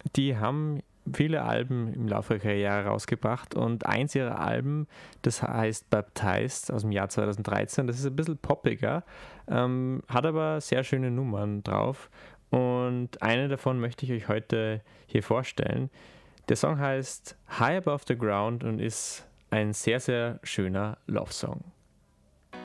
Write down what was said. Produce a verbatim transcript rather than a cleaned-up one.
die haben viele Alben im Laufe der Karriere rausgebracht und eins ihrer Alben, das heißt Baptized aus dem Jahr zweitausenddreizehn, das ist ein bisschen poppiger, ähm, hat aber sehr schöne Nummern drauf und eine davon möchte ich euch heute hier vorstellen. Der Song heißt High Above the Ground und ist ein sehr, sehr schöner Love-Song.